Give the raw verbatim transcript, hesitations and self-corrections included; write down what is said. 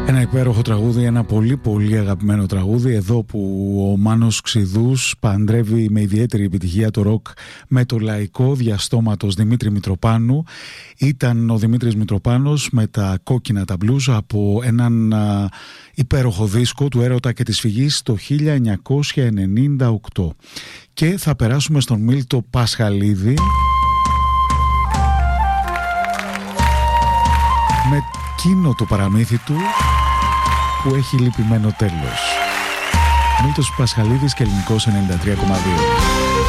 Ένα υπέροχο τραγούδι, ένα πολύ πολύ αγαπημένο τραγούδι, εδώ που ο Μάνος Ξηδούς παντρεύει με ιδιαίτερη επιτυχία το ροκ με το λαϊκό διαστόματος Δημήτρη Μητροπάνου. Ήταν ο Δημήτρης Μητροπάνος με τα κόκκινα τα μπλουζ από έναν α, υπέροχο δίσκο του Έρωτα και της Φυγής το χίλια εννιακόσια ενενήντα οκτώ. Και θα περάσουμε στον Μίλτο Πασχαλίδη με εκείνο το παραμύθι του που έχει λυπημένο τέλος. Μίλτος Πασχαλίδης και Ελληνικός ενενήντα τρία κόμμα δύο.